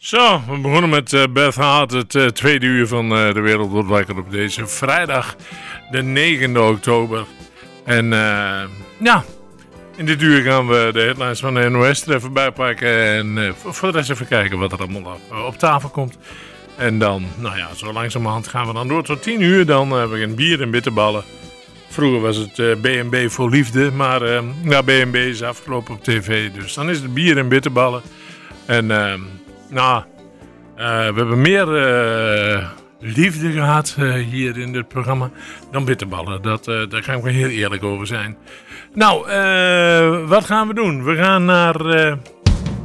Zo, we begonnen met Beth Hart, het tweede uur van De Wereld Wordt Wakker op deze vrijdag, de 9e oktober. En ja, in dit uur gaan we de headlines van de NOS er even bij pakken en voor de rest even kijken wat er allemaal op tafel komt. En dan, nou ja, zo langzamerhand gaan we dan door tot 10 uur, dan begint bier en bitterballen. Vroeger was het B&B voor liefde, maar ja, B&B is afgelopen op tv, dus dan is het bier en bitterballen. En nou, we hebben meer liefde gehad hier in dit programma dan bitterballen. Daar kan ik wel heel eerlijk over zijn. Nou, wat gaan we doen? We gaan naar